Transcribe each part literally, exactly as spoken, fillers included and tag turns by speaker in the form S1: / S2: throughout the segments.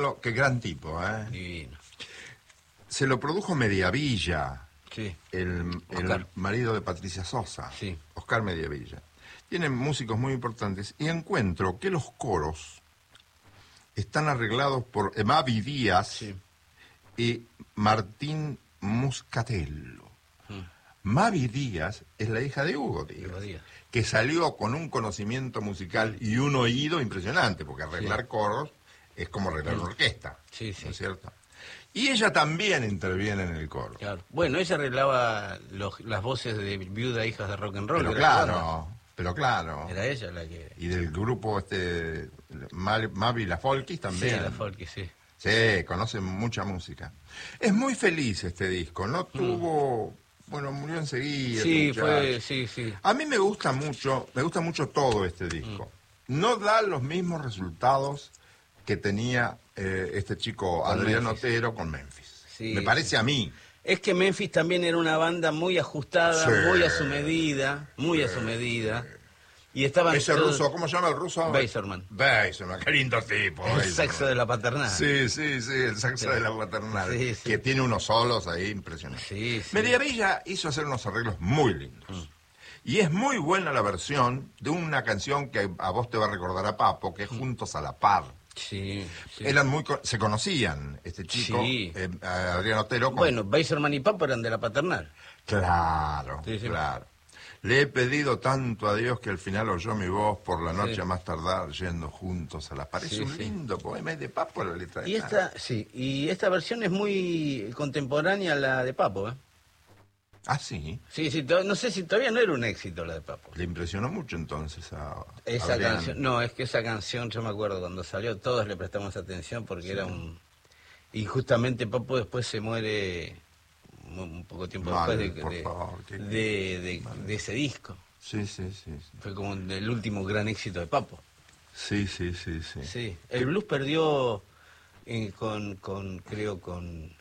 S1: Otero, qué gran tipo, ¿eh?
S2: Divino.
S1: Se lo produjo Mediavilla,
S2: Sí.
S1: el, el marido de Patricia Sosa,
S2: sí.
S1: Oscar Mediavilla. Tienen músicos muy importantes y encuentro que los coros están arreglados por Mavi Díaz sí. y Martín Muscatello. Mm. Mavi Díaz es la hija de Hugo Díaz, Hugo Díaz, que salió con un conocimiento musical y un oído impresionante, porque arreglar sí. coros es como arreglar una orquesta,
S2: sí, sí.
S1: ¿no es cierto? Y ella también interviene en el coro.
S2: Claro. Bueno, ella arreglaba los, las voces de Viuda Hijas de Rock and Roll.
S1: Pero claro, pero claro.
S2: Era ella la que...
S1: Y del grupo este, Mavi La Folkis también.
S2: Sí, La Folkis, sí.
S1: Sí, conoce mucha música. Es muy feliz este disco, no tuvo... Mm. Bueno, murió enseguida.
S2: Sí, fue, sí, sí.
S1: A mí me gusta mucho, me gusta mucho todo este disco. Mm. No da los mismos resultados que tenía eh, este chico con Adrián Memphis. Otero con Memphis. Sí, me parece
S2: sí.
S1: a mí.
S2: Es que Memphis también era una banda muy ajustada,
S1: sí.
S2: muy a su medida, muy sí. a su medida. Y estaban
S1: ese todos... ruso, ¿cómo se llama el ruso?
S2: Beiserman.
S1: Beiserman, qué lindo tipo.
S2: El
S1: Beiserman.
S2: saxo de la paternal.
S1: Sí, sí, sí, el saxo sí. de la paternal. Sí, sí. Que tiene unos solos ahí impresionantes.
S2: Sí, sí.
S1: Mediavilla hizo hacer unos arreglos muy lindos. Mm. Y es muy buena la versión de una canción que a vos te va a recordar a Papo, que es Juntos a la Par.
S2: Sí, sí.
S1: Eran muy, se conocían, este chico,
S2: sí.
S1: eh, Adrián Otero. Con...
S2: Bueno, Beiserman y Papo eran de la paternal.
S1: Claro, sí, sí. claro. Le he pedido tanto a Dios que al final oyó mi voz por la noche sí. a más tardar, yendo juntos a la par. Es sí, un sí. lindo poema, es de Papo la letra de
S2: y esta, sí, y esta versión es muy contemporánea a la de Papo, ¿eh?
S1: Ah, sí.
S2: Sí, sí, no sé si todavía no era un éxito la de Papo.
S1: Le impresionó mucho entonces a
S2: esa
S1: Adrián.
S2: canción. No, es que esa canción, yo me acuerdo cuando salió, todos le prestamos atención porque sí. era un... Y justamente Papo después se muere un poco tiempo
S1: vale,
S2: después de, de,
S1: favor,
S2: de, de, de,
S1: vale.
S2: de ese disco.
S1: Sí, sí, sí, sí.
S2: Fue como el último gran éxito de Papo.
S1: Sí, sí, sí, sí.
S2: Sí, el blues perdió eh, con, con, creo, con...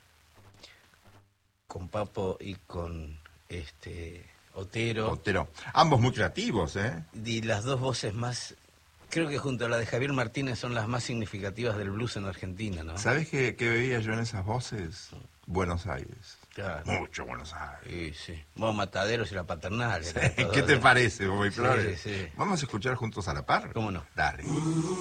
S2: con Papo y con este Otero.
S1: Otero. Ambos muy creativos, ¿eh?
S2: Y las dos voces más, creo que junto a la de Javier Martínez son las más significativas del blues en Argentina, ¿no?
S1: ¿Sabés qué, qué veía yo en esas voces? Buenos Aires.
S2: Claro.
S1: Mucho Buenos Aires.
S2: Sí, sí. Vos Mataderos y la Paternal.
S1: Sí. ¿Qué te parece, Bobby Flores?
S2: Sí, sí.
S1: Vamos a escuchar Juntos a la Par.
S2: ¿Cómo no?
S1: Dale.